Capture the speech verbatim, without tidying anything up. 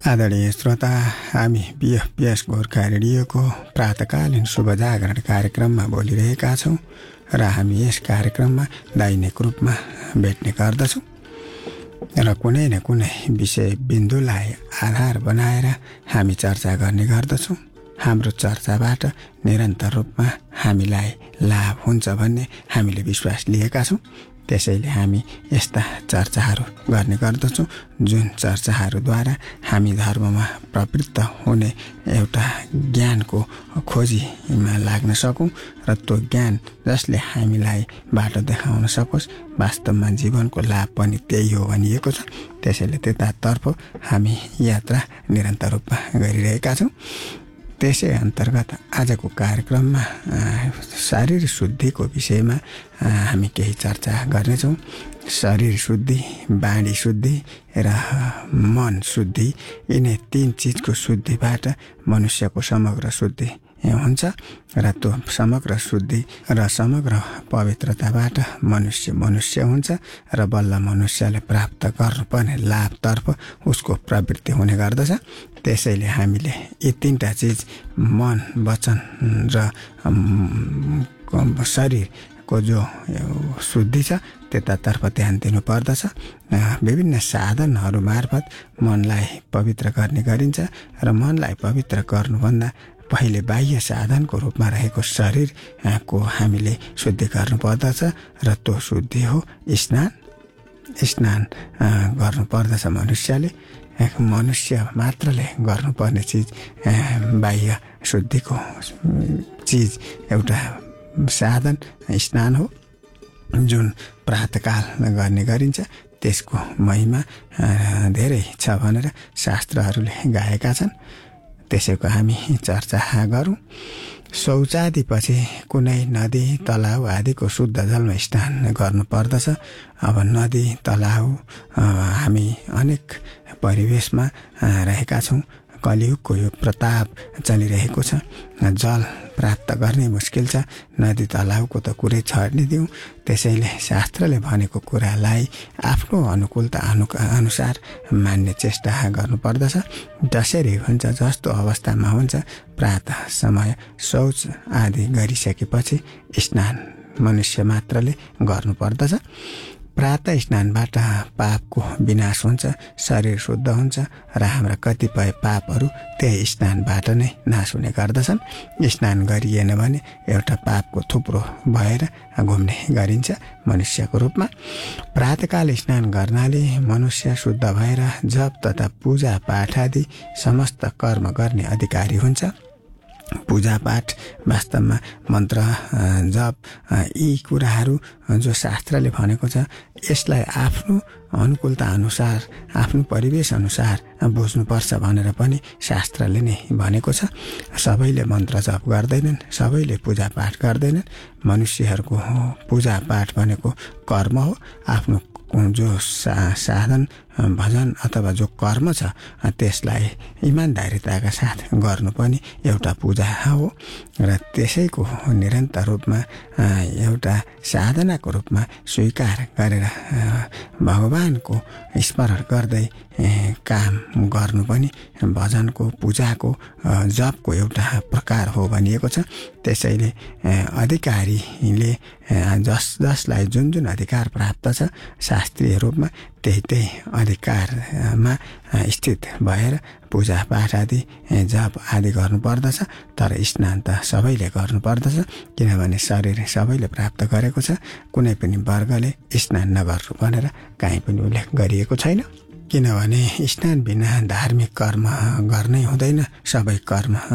आदरणीय श्रोता, हामी बिएफपिएस गोर्खा रेडियोको प्रातकालीन शुभ जागरण कार्यक्रममा बोलिरहेका छौँ र हामी यस कार्यक्रममा दैनिक रूपमा भेट्ने गर्दछौँ र कुनै न कुनै विषय बिन्दुलाई आधार बनाएर हामी चर्चा गर्ने गर्दछौँ। हाम्रो चर्चाबाट निरन्तर रूपमा हामीलाई लाभ हुन्छ भन्ने हामीले विश्वास लिएका छौँ। त्यसैले हामी यस्ता चर्चाहरू गर्ने गर्दछौँ जुन चर्चाहरूद्वारा हामी धर्ममा प्रवृत्त हुने एउटा ज्ञानको खोजीमा लाग्न सकौँ र त्यो ज्ञान जसले हामीलाई बाटो देखाउन सकोस्, वास्तवमा जीवनको लाभ पनि त्यही हो भनिएको छ। त्यसैले त्यतातर्फ हामी यात्रा निरन्तर रूपमा गरिरहेका छौँ। त्यसै अन्तर्गत आजको कार्यक्रममा शरीर शुद्धिको विषयमा हामी केही चर्चा गर्नेछौँ। शरीर शुद्धि, बाणी शुद्धि र मन शुद्धि, यिनै तीन चिजको शुद्धिबाट मनुष्यको समग्र शुद्धि हुन्छ र त्यो समग्र शुद्धि र समग्र पवित्रताबाट मनुष्य मनुष्य हुन्छ र बल्ल मनुष्यले प्राप्त गर्नुपर्ने लाभतर्फ उसको प्रवृत्ति हुने गर्दछ। त्यसैले हामीले यी तीनटा चिज मन, वचन र शरीरको जो शुद्धि छ त्यतातर्फ ध्यान दिनु पर्दछ। विभिन्न साधनहरू मार्फत मनलाई पवित्र गर्ने गरिन्छ र मनलाई पवित्र गर्नुभन्दा पहिले बाह्य साधनको रूपमा रहेको शरीरको हामीले शुद्धि गर्नुपर्दछ र त्यो शुद्धि हो स्नान। स्नान गर्नुपर्दछ मनुष्यले। मनुष्य मात्रले गर्नुपर्ने चिज बाह्य शुद्धिको चिज एउटा साधन स्नान हो, जुन प्रातःकाल गर्ने गरिन्छ। त्यसको महिमा धेरै छ भनेर शास्त्रहरूले गाएका छन्। त्यसैको हामी चर्चा गरौँ। शौचादिपछि कुनै नदी, तलाउ आदिको शुद्ध जलमा स्नान गर्नुपर्दछ। अब नदी, तलाउ हामी अनेक परिवेशमा रहेका छौँ। कलियुगको यो प्रताप चलिरहेको छ। जल प्राप्त गर्ने मुस्किल छ। नदी तलाउको त कुरै छाड्ने दिउँ। त्यसैले शास्त्रले भनेको कुरालाई आफ्नो अनुकूलता अनु अनुसार मान्ने चेष्टा गर्नुपर्दछ। जसरी हुन्छ, जस्तो अवस्थामा हुन्छ, प्रातः समय शौच आदि गरिसकेपछि स्नान मनुष्य मात्रले गर्नुपर्दछ। प्रातः स्नानबाट पापको विनाश हुन्छ, शरीर शुद्ध हुन्छ र हाम्रा कतिपय पापहरू त्यही स्नानबाट नै नाश हुने गर्दछन्। स्नान गरिएन भने एउटा पापको थुप्रो भएर घुम्ने गरिन्छ मनुष्यको रूपमा। प्रातःकाल स्नान गर्नाले मनुष्य शुद्ध भएर जप तथा पूजा पाठ आदि समस्त कर्म गर्ने अधिकारी हुन्छ। पूजापाठ वास्तवमा मन्त्र जप यी कुराहरू जो शास्त्रले भनेको छ, यसलाई आफ्नो अनुकूलता अनुसार, आफ्नो परिवेश अनुसार बुझ्नुपर्छ भनेर पनि शास्त्रले नै भनेको छ। सबैले मन्त्र जप गर्दैनन्, सबैले पूजापाठ गर्दैनन्। मनुष्यहरूको पूजापाठ भनेको कर्म हो। आफ्नो जो सा साधन भजन अथवा जो कर्म छ त्यसलाई इमान्दारिताका साथ गर्नु पनि एउटा पूजा हो र त्यसैको निरन्तर रूपमा एउटा साधनाको रूपमा स्वीकार गरेर भगवानको स्मरण गर्दै काम गर्नु पनि भजनको, पूजाको, जपको एउटा प्रकार हो भनिएको छ। त्यसैले अधिकारीले जस जसलाई जुन जुन अधिकार प्राप्त छ शास्त्रीय रूपमा त्यही त्यही अधिकारमा स्थित भएर पूजापाठ आदि जप आदि गर्नुपर्दछ। तर स्नान त सबैले गर्नुपर्दछ, किनभने शरीर सबैले प्राप्त गरेको छ। कुनै पनि वर्गले स्नान नगर्नु भनेर काहीँ पनि उल्लेख गरिएको छैन। किनभने स्नान बिना धार्मिक कर्म गर्नै हुँदैन। सबै कर्म